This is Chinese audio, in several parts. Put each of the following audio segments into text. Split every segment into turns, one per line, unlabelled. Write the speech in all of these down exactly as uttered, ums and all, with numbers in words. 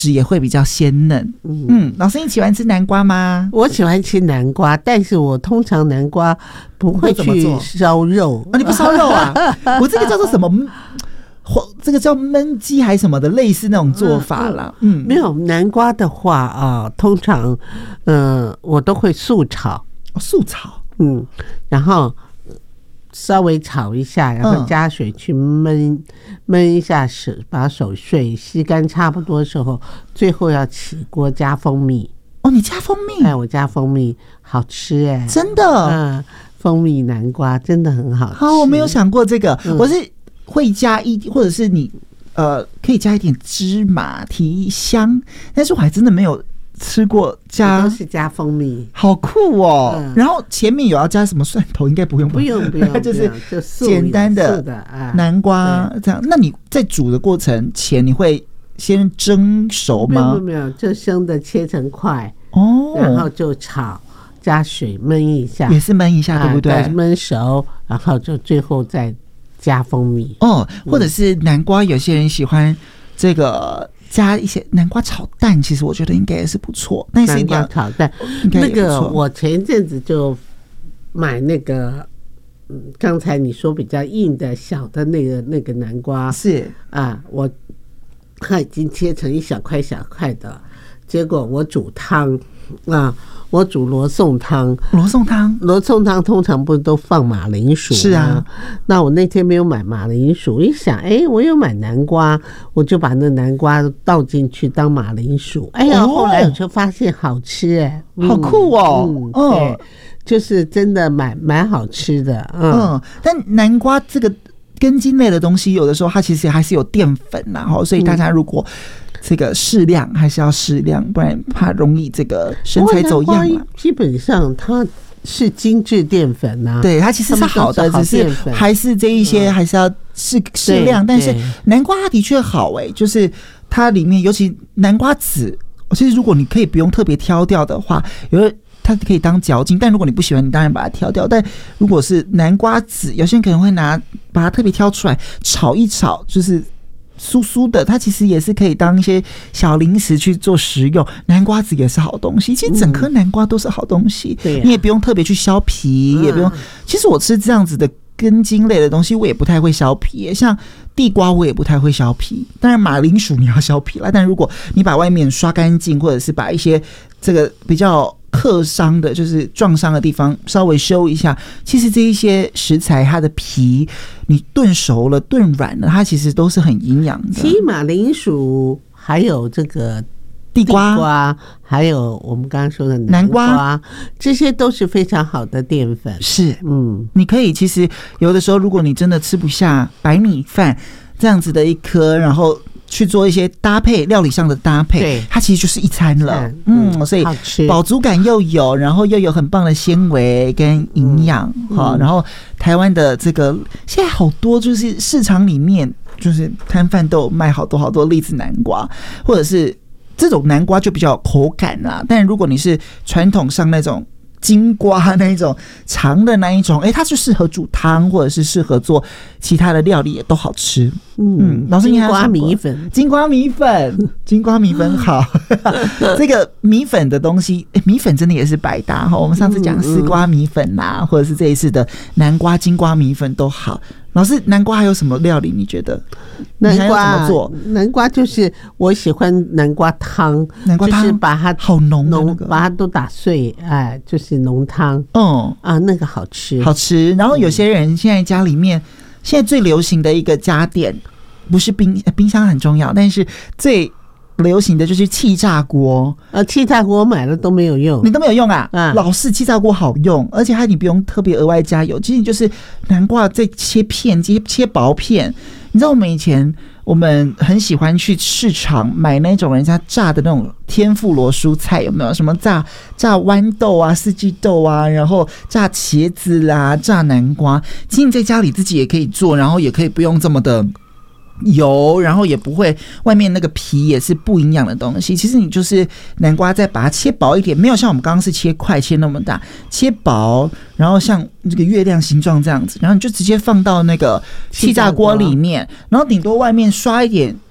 也会比较鲜嫩。嗯, 嗯，老师你喜欢吃南瓜吗？
我喜欢吃南瓜，但是我通常南瓜不会去烧肉。
哦，你不烧肉啊？我这个叫做什么？这个叫焖鸡还是什么的，类似那种做法啦。嗯，
没有南瓜的话啊，通常呃我都会素炒。
哦，素炒，
嗯，然后稍微炒一下，然后加水去焖焖一下水，把手水吸干差不多的时候，最后要起锅加蜂蜜。
哦，你加蜂蜜？
哎，我加蜂蜜，好吃哎、欸，
真的。
嗯，蜂蜜南瓜真的很好吃。
好，我没有想过这个，嗯、我是会加一，或者是你呃可以加一点芝麻提香，但是我还真的没有吃过加，
都是加蜂蜜，
好酷哦、嗯！然后前面有要加什么蒜头，应该不用吧，
不用不用，
就是简单的南瓜这样。那你在煮的过程前，你会先蒸熟吗？
没有没有，就生的切成块
哦，
然后就炒，加水焖一下，
也是焖一下，对不对？
焖熟，然后就最后再加蜂蜜
哦，或者是南瓜，有些人喜欢这个。加一些南瓜炒蛋，其实我觉得应该也是不错。但是
南瓜炒蛋，那个我前一阵子就买那个，嗯，刚才你说比较硬的小的那个那个南瓜
是
啊，我它已经切成一小块小块的，结果我煮汤啊。我煮罗宋汤，
罗宋汤，
罗宋汤通常不是都放马铃薯吗？
是啊。
那我那天没有买马铃薯，一想，哎，我有买南瓜，我就把那南瓜倒进去当马铃薯。哎呀，哦、后来我就发现好吃哎、欸
嗯，好酷哦，嗯，
嗯对，就是真的蛮蛮好吃的，嗯,
嗯。但南瓜这个根茎类的东西，有的时候它其实还是有淀粉啦，哈，所以大家如果这个适量还是要适量，不然怕容易这个身材走样嘛。
基本上它是精致淀粉呐、啊，
对，它其实是好的，只是还是这一些还是要适适量。但是南瓜它的确好哎、欸，就是它里面尤其南瓜籽，其实如果你可以不用特别挑掉的话，有的它可以当嚼劲，但如果你不喜欢，你当然把它挑掉。但如果是南瓜籽，有些人可能会拿把它特别挑出来炒一炒，就是酥酥的，它其实也是可以当一些小零食去做食用。南瓜籽也是好东西，其实整颗南瓜都是好东西，嗯啊、你也不用特别去削皮，也不用。其实我吃这样子的根茎类的东西，我也不太会削皮，像地瓜我也不太会削皮。当然马铃薯你要削皮啦，但如果你把外面刷干净，或者是把一些这个比较刻伤的，就是撞伤的地方稍微修一下，其实这一些食材它的皮你炖熟了炖软了，它其实都是很营养的。
其实马铃薯还有这个
地瓜,
地瓜还有我们刚刚说的南瓜, 南瓜这些都是非常好的淀粉。
是，嗯，你可以其实有的时候如果你真的吃不下白米饭这样子的一颗，然后去做一些搭配，料理上的搭配，它其实就是一餐了。嗯, 嗯，所以饱足感又有，然后又有很棒的纤维跟营养。好、嗯，然后台湾的这个现在好多就是市场里面就是摊贩都有卖好多好多栗子南瓜，或者是这种南瓜就比较有口感啦。但如果你是传统上那种金瓜那一种长的那一种，哎、欸，它就适合煮汤，或者是适合做其他的料理，也都好吃。嗯，老师你还有
金瓜米粉，
金瓜米粉，金瓜米粉好。这个米粉的东西，欸、米粉真的也是百搭哈。我们上次讲丝瓜米粉啦、啊，或者是这一次的南瓜金瓜米粉都好。老师，南瓜还有什么料理？你觉得
南瓜怎么做？南瓜就是我喜欢南瓜汤，
南瓜汤
就是把它
好浓的、那个，
把它都打碎，哎，就是浓汤。
嗯
啊，那个好吃，
好吃。然后有些人现在家里面，现在最流行的一个家电，不是冰冰箱很重要，但是最流行的就是气炸锅。
呃，气炸锅我买了都没有用，
你都没有用啊？啊，老式气炸锅好用，而且还你不用特别额外加油，其实你就是南瓜再切片，切切薄片。你知道我们以前我们很喜欢去市场买那种人家炸的那种天妇罗蔬菜，有没有？什么炸炸豌豆啊、四季豆啊，然后炸茄子啦、炸南瓜。其实你在家里自己也可以做，然后也可以不用这么的油，然后也不会外面那个皮也是不营养的东西。其实你就是南瓜再把它切薄一点，没有像我们刚刚是切块切那么大，切薄，然后像这个月亮形状这样子，然后你就直接放到那个气炸锅里面，然后顶多外面刷一点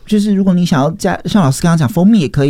就是如果你想要加，像老师刚刚讲蜂蜜也可以。